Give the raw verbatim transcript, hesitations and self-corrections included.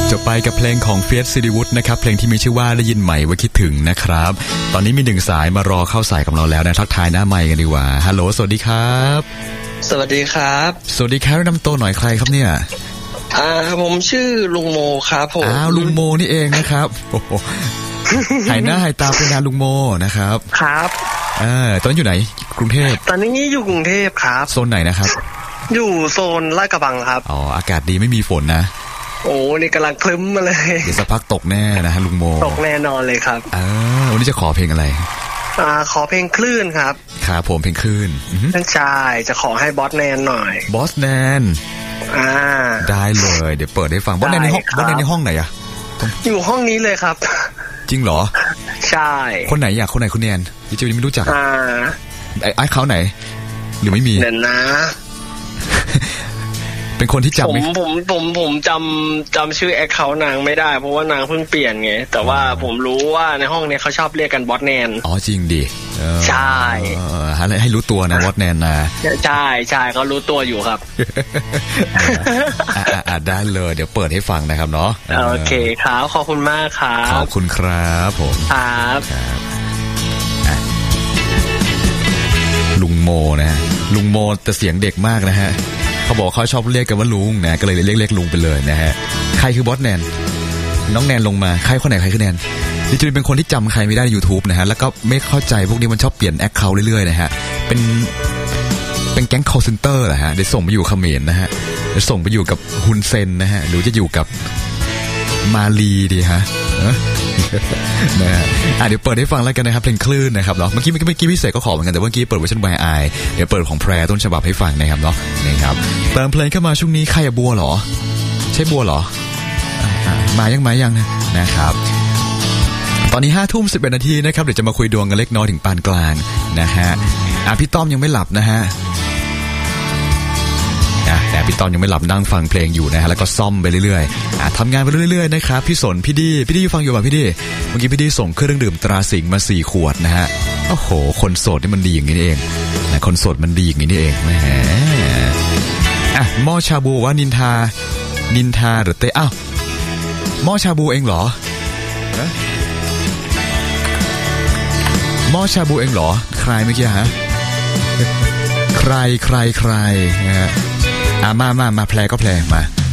จบไปกับเพลงของเฟียสศิริวุฒินะครับเพลงที่มีชื่อว่าได้ยินใหม่ว่าคิดถึงนะครับตอนนี้มีหนึ่งสายมารอเข้าสายกับเราแล้วนะทักทายหน้าไมค์กันดีกว่าฮัลโหลสวัสดีครับสวัสดีครับสวัสดีครับนำตัวหน่อยใครครับเนี่ยอ่าผมชื่อลุงโมครับผมอ้าวลุงโมนี่เองนะครับโอ้โหหายหน้าหายตาเป็นงานลุงโมนะครับครับอ่าตอนนี้อยู่ไหนกรุงเทพตอนนี้อยู่กรุงเทพครับโซนไหนนะครับอยู่โซนลาดกระบังครับอ๋ออากาศดีไม่มีฝนนะโอ้นี่กำลังคลึ้มมาเลยเดี๋ยวสักพักตกแน่นะฮะลุงโมตกแน่นอนเลยครับอ่าวันนี้จะขอเพลงอะไรอ่าขอเพลงคลื่นครับครับผมเพลงคลื่นนั่นใช่จะขอให้บอสแนนหน่อยบอสแนนอ่าได้เลยเดี๋ยวเปิดให้ฟังบอสแนนในห้องบอสแนนในห้องไหนอะอยู่ห้องนี้เลยครับจริงเหรอใช่คนไหนอยากคนไหนคุณแนนพี่จิวไม่รู้จักอ่าไอ้ไอ้เขาไหนหรือไม่มีเด่นนะเป็นคนที่จำผมผมผมผมจำจำชื่อแอคเคาท์นางไม่ได้เพราะว่านางเพิ่งเปลี่ยนไงแต่ว่าผมรู้ว่าในห้องนี้เขาชอบเรียกกันบอสแนนอ๋อจริงดิใช่ให้ให้รู้ตัวนะบอสแนนนะใช่ใช่เขารู้ตัวอยู่ครับอ่าได้เลยเดี๋ยวเปิดให้ฟังนะครับเนาะโอเคครับขอบคุณมากครับขอบคุณครับผมครับลุงโมนะลุงโมแต่เสียงเด็กมากนะฮะเขาบอกเขาชอบเรียกกันว่าลุงนะก็เลยเรียกเรียกลุงไปเลยนะฮะใครคือบอสแนนน้องแนนลงมาใครคนไหนใครคือแนนดิจิทัลเป็นคนที่จำใครไม่ได้ใน YouTube นะฮะแล้วก็ไม่เข้าใจพวกนี้มันชอบเปลี่ยนแอคเคาท์เรื่อยๆนะฮะเป็นเป็นแก๊ง call center เหรอฮะเดี๋ยวส่งไปอยู่เขมรนะฮะเดี๋ยวส่งไปอยู่กับฮุนเซนนะฮะหรือจะอยู่กับมาลีดีฮะนะฮะอ่ะเดี๋ยวเปิดให้ฟังแล้วกันนะครับเพลงคลื่นนะครับเนาะเมื่อกี้เมื่อกี้พิเศษก็ขอเหมือนกันแต่เมื่อกี้เปิดเวอร์ชัน วาย ไอ เดี๋ยวเปิดของแพรต้นฉบับให้ฟังนะครับเนาะนะครับเติมเพลงเข้ามาช่วงนี้ใครอะบัวเหรอใช่บัวเหรอมายังมายังนะครับตอนนี้ห้าทุ่มสิบเอ็ดนาทีนะครับเดี๋ยวจะมาคุยดวงกันเล็กน้อยถึงปานกลางนะฮะอ่ะพี่ต้อมยังไม่หลับนะฮะนะแต่พี่ตอนยังไม่หลับนั่งฟังเพลงอยู่นะฮะแล้วก็ซ่อมไปเรื่อยๆอ่ะทำงานไปเรื่อยๆนะครับพี่สนพี่ดีพี่ดีฟังอยู่ป่ะพี่ดีเมื่อกี้พี่ดีส่งเครื่องดื่มตราสิงห์มาสี่ขวดนะฮะโอ้โหคนโสดนี่มันดีอย่างนี้เองนะคนโสดมันดีอย่างนี้นี่เองแหมอ่ะหม้อชาบูว่านินทานินทาหรือเต้อ้าวหม้อชาบูเองเหรอหม้อชาบูเองเหรอใครเมื่อกี้ฮะใครใครใครนะฮะอ่ะมามามาแพรก็แพรมา